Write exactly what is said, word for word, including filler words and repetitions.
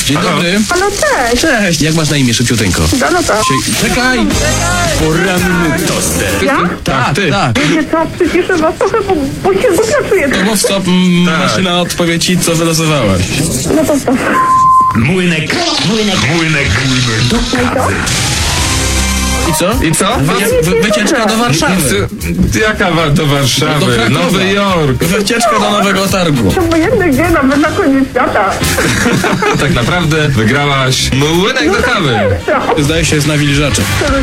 Dzień dobry. Halo, cześć. Cześć. Jak masz na imię, szybciuteńko? Danuta. Sie- Czekaj. Poranny toster. Ja? Tak, ty. Tak. Wiecie co, przyciszę was trochę, bo, bo się głupio czuję. No stop, m, maszyna odpowie ci, co wylosowałaś. No to stop. Młynek. Młynek. Młynek. Do kawy. I co? I co? Wycie- wy- wycieczka do Warszawy. Ty- Jaka wa- do Warszawy? Do Krakowa. Nowy Jork. Wycieczka do Nowego Targu. To obojętny gdzie, nawet na koniec świata. Tak naprawdę wygrałaś młynek do kawy. No, Zdaje się, jest nawilżacze. to